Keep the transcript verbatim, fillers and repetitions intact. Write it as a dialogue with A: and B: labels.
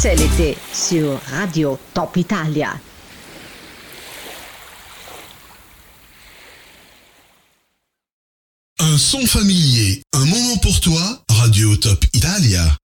A: C'est l'été sur Radio Top Italia.
B: Un son familier, un moment pour toi, Radio Top Italia.